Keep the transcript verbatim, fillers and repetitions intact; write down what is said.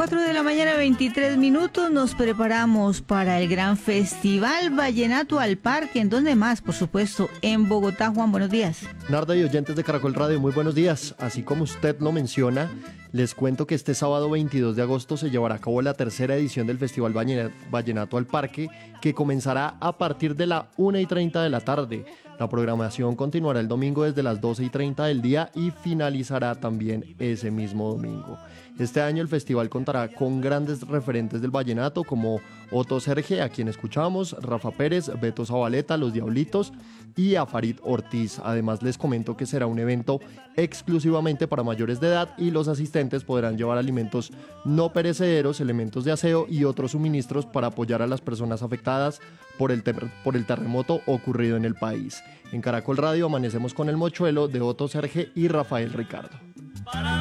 cuatro de la mañana, veintitrés minutos, nos preparamos para el gran festival Vallenato al Parque. ¿En dónde más? Por supuesto, en Bogotá. Juan, buenos días. Narda y oyentes de Caracol Radio, muy buenos días. Así como usted lo menciona, les cuento que este sábado veintidós de agosto se llevará a cabo la tercera edición del Festival Vallenato al Parque, que comenzará a partir de la una y treinta de la tarde. La programación continuará el domingo desde las doce y treinta del día y finalizará también ese mismo domingo. Este año el festival contará con grandes referentes del vallenato como Otto Serge, a quien escuchamos, Rafa Pérez, Beto Zabaleta, Los Diablitos y a Farid Ortiz. Además les comento que será un evento exclusivamente para mayores de edad y los asistentes podrán llevar alimentos no perecederos, elementos de aseo y otros suministros para apoyar a las personas afectadas por el, ter- por el terremoto ocurrido en el país. En Caracol Radio amanecemos con el mochuelo de Otto Serge y Rafael Ricardo.